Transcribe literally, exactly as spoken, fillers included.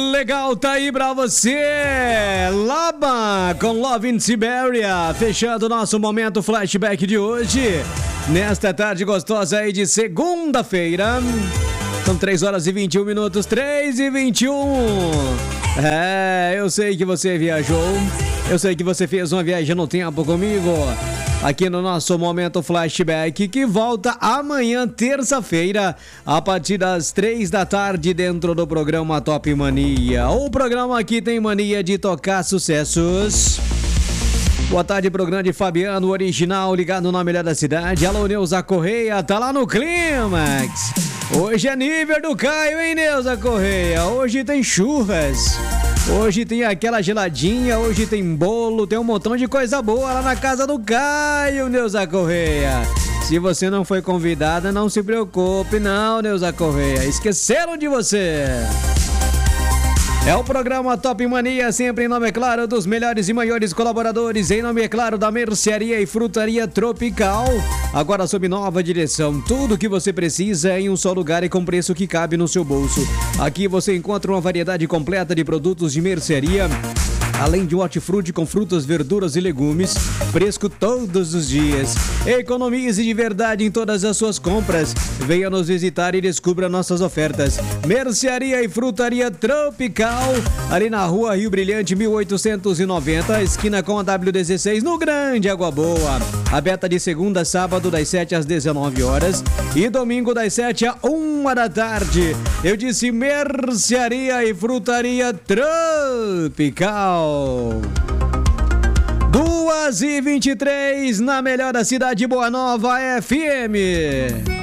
legal, tá aí pra você. Laba com Love in Siberia, fechando o nosso momento flashback de hoje, nesta tarde gostosa aí de segunda-feira. São três horas e vinte e um minutos, três e vinte e um. É, eu sei que você viajou, eu sei que você fez uma viagem no tempo comigo, aqui no nosso momento flashback, que volta amanhã, terça-feira, a partir das três da tarde, dentro do programa Top Mania. O programa aqui tem mania de tocar sucessos. Boa tarde pro grande Fabiano, original, ligado na melhor da cidade. Alô, Neuza Correia, tá lá no Clímax. Hoje é nível do Caio, hein, Neuza Correia? Hoje tem churras, hoje tem aquela geladinha, hoje tem bolo, tem um montão de coisa boa lá na casa do Caio, Neuza Correia. Se você não foi convidada, não se preocupe, não, Neuza Correia. Esqueceram de você. É o programa Top Mania, sempre em nome, é claro, dos melhores e maiores colaboradores, em nome, é claro, da Mercearia e Frutaria Tropical. Agora sob nova direção, tudo o que você precisa em um só lugar e com preço que cabe no seu bolso. Aqui você encontra uma variedade completa de produtos de mercearia, além de um hortifruti com frutas, verduras e legumes, fresco todos os dias. Economize de verdade em todas as suas compras. Venha nos visitar e descubra nossas ofertas. Mercearia e Frutaria Tropical, ali na rua Rio Brilhante, mil oitocentos e noventa, esquina com a W dezesseis, no Grande Água Boa. Aberta de segunda a sábado, das sete às dezenove horas e domingo das sete à uma da tarde. Eu disse Mercearia e Frutaria Tropical. duas e vinte e três na melhor da cidade, Boa Nova F M.